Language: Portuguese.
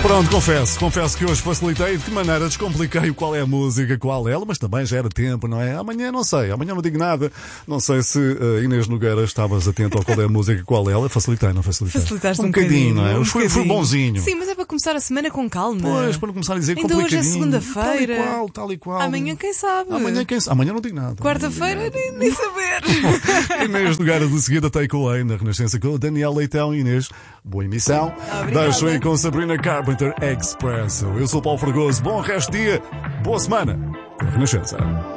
Pronto, confesso que hoje facilitei. De que maneira descompliquei qual é a música, qual é ela, mas também já era tempo, não é? Amanhã não sei, amanhã não digo nada. Não sei se Inês Nogueira estavas atento ao qual é a música, qual é ela. Facilitei, não facilitei? Facilitaste um bocadinho, não é? Fui bocadinho. bonzinho. Sim, mas é para começar a semana com calma. Pois, para não começar a dizer ainda hoje é complicadinho. segunda-feira. Tal e qual. Amanhã quem sabe? Amanhã não digo nada. Quarta-feira nem saber. Inês Nogueira de seguida Takeaway na Renascença com o Daniel Leitão. Inês, boa emissão. Obrigada. Deixo aí com Sabrina Carpenter Expresso. Eu sou o Paulo Fragoso. Bom resto de dia, boa semana com a Renascença.